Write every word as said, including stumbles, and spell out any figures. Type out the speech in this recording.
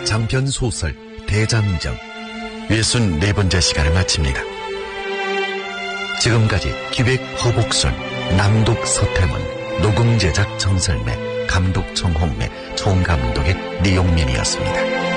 장편 소설 대장정 예순네 번째 시간을 마칩니다. 지금까지 기획 허복순, 낭독 서태문, 녹음 제작 정설매, 감독 정홍매, 총감독의 리용민이었습니다.